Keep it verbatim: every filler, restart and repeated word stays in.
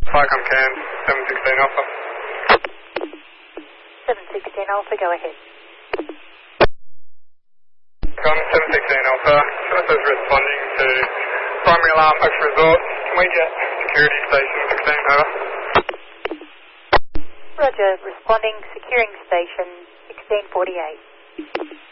Falcon Can, seven sixteen Alpha. seven sixteen Alpha, go ahead. Con seven sixteen Alpha, services responding to primary alarm Ocean Resort. Can we get security station sixteen, over? Roger, responding, securing station sixteen forty-eight.